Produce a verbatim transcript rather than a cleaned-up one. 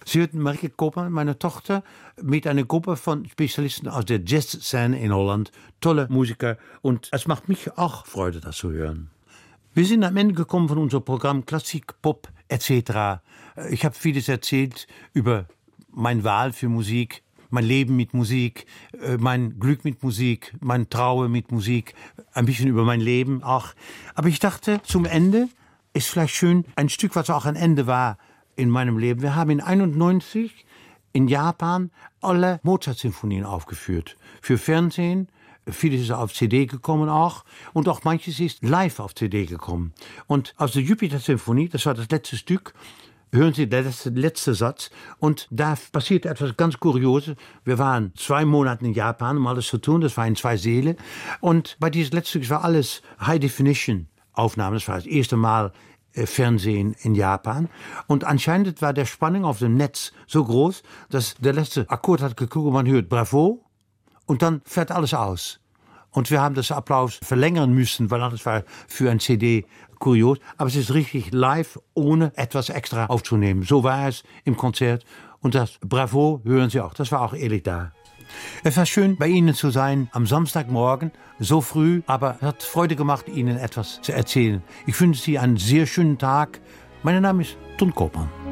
Sie hörten Marieke Koopman, meine Tochter, mit einer Gruppe von Spezialisten aus der Jazzszene in Holland. Tolle Musiker und es macht mich auch Freude, das zu hören. Wir sind am Ende gekommen von unserem Programm Klassik, Pop et cetera. Ich habe vieles erzählt über meine Wahl für Musik, mein Leben mit Musik, mein Glück mit Musik, mein Traue mit Musik, ein bisschen über mein Leben auch. Aber ich dachte, zum Ende ist vielleicht schön, ein Stück, was auch ein Ende war in meinem Leben. Wir haben in einundneunzig in Japan alle Mozart-Sinfonien aufgeführt. Für Fernsehen, vieles ist auf C D gekommen auch und auch manches ist live auf C D gekommen. Und aus der Jupiter-Sinfonie, das war das letzte Stück, hören Sie den letzte, letzte Satz und da passiert etwas ganz Kurioses. Wir waren zwei Monate in Japan, um alles zu tun, das war in zwei Säle und bei diesem letzten Stück war alles High-Definition-Aufnahmen, das war das erste Mal äh, Fernsehen in Japan und anscheinend war der Spannung auf dem Netz so groß, dass der letzte Akkord hat geguckt und man hört Bravo und dann fährt alles aus. Und wir haben das Applaus verlängern müssen, weil das war für ein C D kurios. Aber es ist richtig live, ohne etwas extra aufzunehmen. So war es im Konzert. Und das Bravo hören Sie auch. Das war auch ehrlich da. Es war schön, bei Ihnen zu sein am Samstagmorgen, so früh. Aber es hat Freude gemacht, Ihnen etwas zu erzählen. Ich wünsche Sie einen sehr schönen Tag. Mein Name ist Ton Koopman.